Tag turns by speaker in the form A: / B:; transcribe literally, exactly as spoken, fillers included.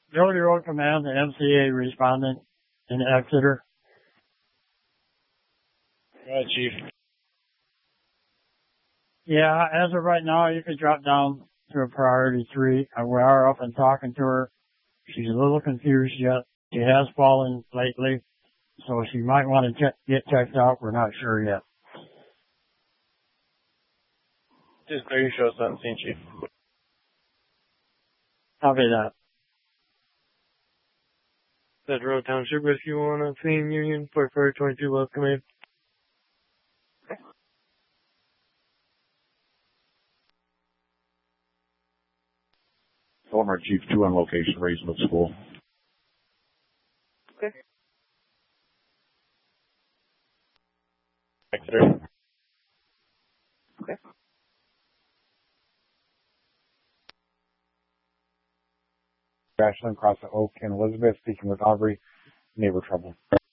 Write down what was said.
A: Jody Road Command, the M C A responding in Exeter.
B: Go ahead, Chief.
A: Yeah, as of right now, you could drop down to a priority three. Uh, We are up and talking to her. She's a little confused yet. She has fallen lately, so she might want to check, get checked out. We're not sure yet.
B: Just clear your show something, seen, Chief.
A: Copy that.
B: Federal Township Rescue one on Clean Union, Fort Fire twenty-two, West Command.
C: Former Chief two on location, Raisement School.
B: Okay. Exeter. Okay.
C: Ashland, across the Oak and Elizabeth, speaking with Aubrey, neighbor trouble.